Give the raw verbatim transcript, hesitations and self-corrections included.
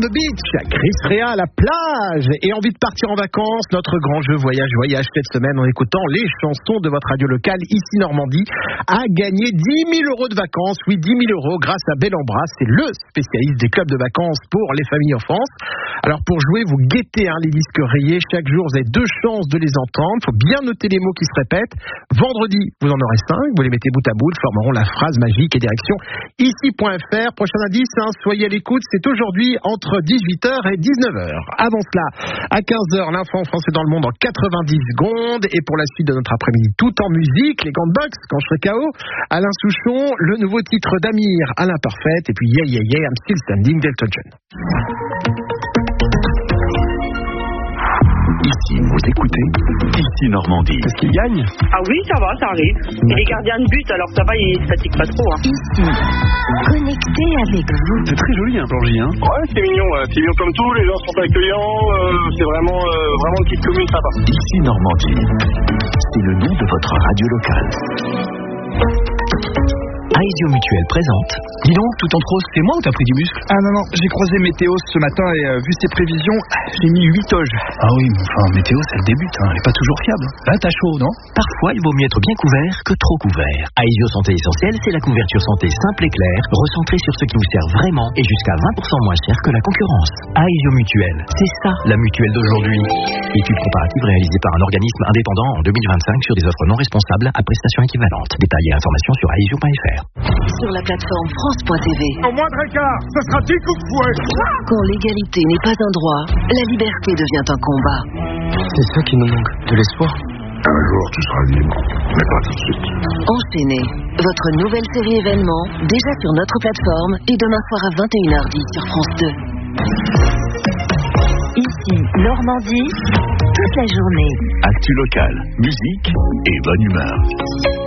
the beach, Chris Rea à la plage et envie de partir en vacances. Notre grand jeu voyage voyage cette semaine en écoutant les chansons de votre radio locale ici Normandie a gagné dix mille euros de vacances. Oui, dix mille euros grâce à Bel en Bras, c'est le spécialiste des clubs de vacances pour les familles en France. Alors pour jouer, vous guettez hein, les disques rayés. Chaque jour, vous avez deux chances de les entendre. Il faut bien noter les mots qui se répètent. Vendredi, vous en aurez cinq. Vous les mettez bout à bout, ils formeront la phrase magique et direction ici point f r. Prochain indice, hein, soyez à l'écoute. C'est aujourd'hui entre dix-huit heures et dix-neuf heures. Avant cela, à quinze heures, l'info en français dans le monde en quatre-vingt-dix secondes. Et pour la suite de notre après-midi, tout en musique, les gants de boxe, quand je serai K O, Alain Souchon, le nouveau titre d'Amir à l'imparfaite. Et puis Yeah Yeah Yeah, I'm Still Standing d'Elton John. Ici, vous écoutez Ici Normandie. Est-ce qu'il gagne? Ah oui, ça va, ça arrive. Il est gardien de but, alors ça va, il ne fatigue pas trop. Hein. Ici, connecté avec vous. C'est très joli, hein, Plangy, hein. Ouais, c'est mignon, ouais. C'est mignon comme tout, les gens sont accueillants, euh, c'est vraiment, euh, vraiment une petite commune sympa. Ici Normandie, c'est le nom de votre radio locale. Aesio Mutuel présente. Dis donc, tout en trop, c'est moi ou t'as pris du muscle? Ah non, non, j'ai croisé Météos ce matin et euh, vu ses prévisions, j'ai mis huit toges. Ah oui, mais enfin, Météos, elle débute, hein, elle est pas toujours fiable. Là, t'as chaud, non? Parfois, il vaut mieux être bien couvert que trop couvert. Aesio Santé Essentielle, c'est la couverture santé simple et claire, recentrée sur ce qui vous sert vraiment et jusqu'à vingt pour cent moins cher que la concurrence. Aesio Mutuel, c'est ça la mutuelle d'aujourd'hui. Étude comparative réalisée par un organisme indépendant en deux mille vingt-cinq sur des offres non responsables à prestations équivalentes. Détails et informations sur aesio point f r. Sur la plateforme France point t v. Au moindre écart, ce sera dix coups de fouet. Quand l'égalité n'est pas un droit, la liberté devient un combat. C'est ça qui nous manque, de l'espoir. Un jour, tu seras libre, mais pas tout de suite. Enchaînez, votre nouvelle série événement, déjà sur notre plateforme et demain soir à vingt et une heures dix sur France deux. Ici, Normandie, toute la journée. Actu locale, musique et bonne humeur.